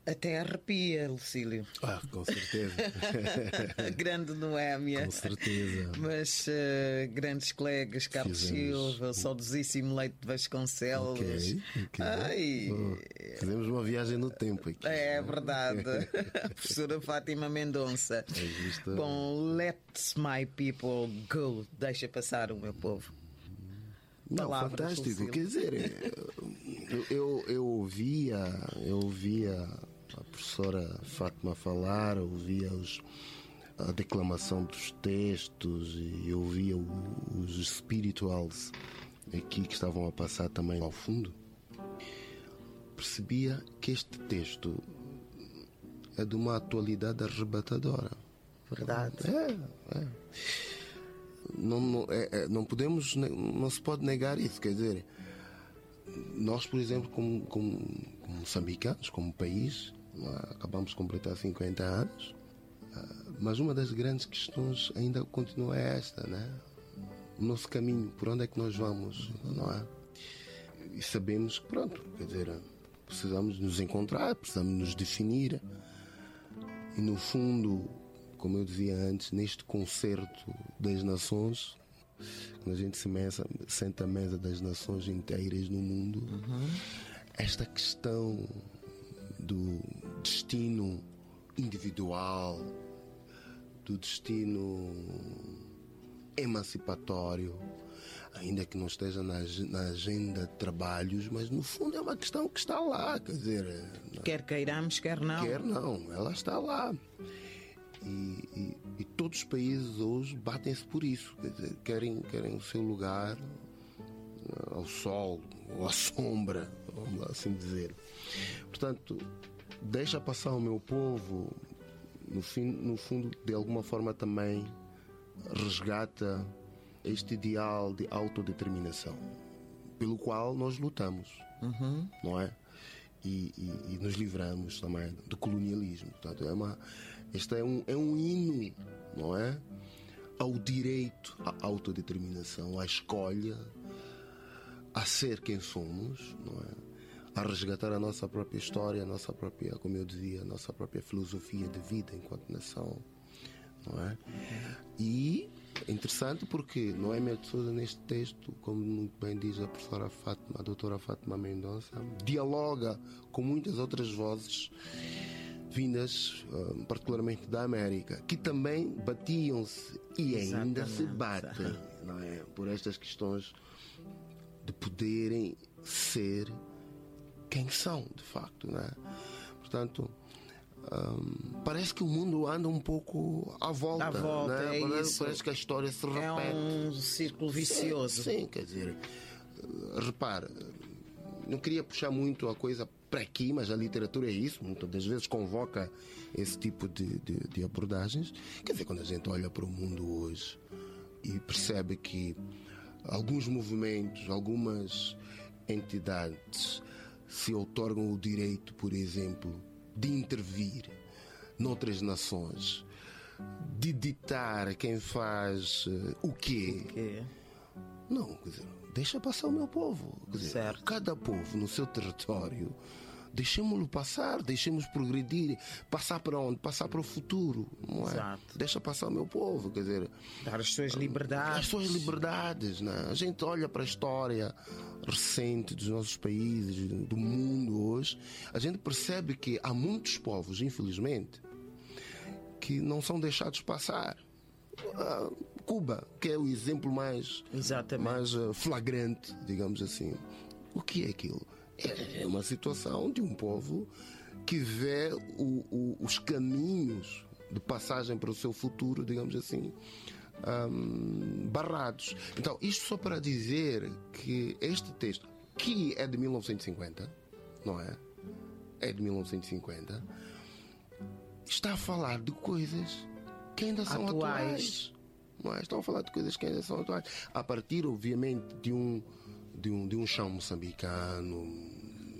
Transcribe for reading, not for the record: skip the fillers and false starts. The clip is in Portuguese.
Até arrepia, Lucílio. Com certeza. Grande Noémia. Com certeza. Mas grandes colegas, Carlos Silva, o saudosíssimo Leite de Vasconcelos. Ok. Ai. Fizemos uma viagem no tempo aqui. É verdade. A professora Fátima Mendonça. Bom, let my people go. Deixa passar o meu povo. Não, Palavras, fantástico. Lucílio. Quer dizer, eu ouvia a professora Fátima falar, ouvia a declamação dos textos e ouvia os spirituals aqui que estavam a passar também ao fundo. Percebia que este texto é de uma atualidade arrebatadora. Verdade. Não podemos, não se pode negar isso. Quer dizer, nós, por exemplo, como moçambicanos, como país, acabamos de completar 50 anos, mas uma das grandes questões ainda continua esta, né? O nosso caminho, por onde é que nós vamos, não é? E sabemos que, pronto, quer dizer, precisamos nos encontrar, precisamos nos definir e, no fundo, como eu dizia antes, neste concerto das nações, quando a gente senta à mesa das nações inteiras no mundo, esta questão do destino individual, do destino emancipatório, ainda que não esteja na agenda de trabalhos, mas no fundo é uma questão que está lá, quer dizer, Quer queiramos, quer não. Quer não, ela está lá. E todos os países hoje batem-se por isso, quer dizer, querem o seu lugar ao sol ou à sombra, vamos lá assim dizer. Portanto, deixa passar o meu povo, no fundo, de alguma forma também resgata este ideal de autodeterminação pelo qual nós lutamos, não é? E nos livramos também do colonialismo. Portanto, este é um hino, não é? Ao direito à autodeterminação, à escolha, a ser quem somos, não é? A resgatar a nossa própria história, a nossa própria, como eu dizia, a nossa própria filosofia de vida enquanto nação, não é? E é interessante porque Noémia de Souza, neste texto, como muito bem diz a professora Fátima, a doutora Fátima Mendonça, dialoga com muitas outras vozes vindas particularmente da América, que também batiam-se e ainda se batem, não é? Por estas questões de poderem ser quem são, de facto, não é? Portanto, parece que o mundo anda um pouco à volta, né? Parece que a história se repete. É um círculo vicioso. Sim, quer dizer, repara, não queria puxar muito a coisa para aqui, mas a literatura é isso, muitas das vezes convoca esse tipo de abordagens. Quer dizer, quando a gente olha para o mundo hoje e percebe que alguns movimentos, algumas entidades se outorgam o direito, por exemplo, de intervir noutras nações, de ditar quem faz o quê. Não, quer dizer, deixa passar o meu povo. Quer dizer, cada povo no seu território, deixemos-lo passar, deixemos progredir. Passar para onde? Passar para o futuro, não é? Exato. Deixa passar o meu povo, quer dizer, dar as suas liberdades. As suas liberdades, não é? A gente olha para a história recente dos nossos países, do mundo hoje, a gente percebe que há muitos povos, infelizmente, que não são deixados passar. Cuba, que é o exemplo mais flagrante, digamos assim. O que é aquilo? É uma situação de um povo que vê os caminhos de passagem para o seu futuro, digamos assim, barrados. Então, isto só para dizer que este texto, que é de 1950, não é? É de 1950, está a falar de coisas que ainda são atuais. Não é? Estão a falar de coisas que ainda são atuais. A partir, obviamente, de um chão moçambicano,